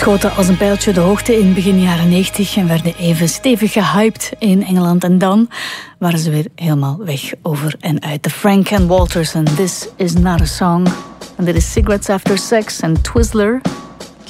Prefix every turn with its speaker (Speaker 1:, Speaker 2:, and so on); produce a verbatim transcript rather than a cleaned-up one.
Speaker 1: schoten als een pijltje de hoogte in begin jaren negentig en werden even stevig gehyped in Engeland. En dan waren ze weer helemaal weg, over en uit. De Frank and Walters en This Is Not a Song. En dit is Cigarettes After Sex en Twizzler.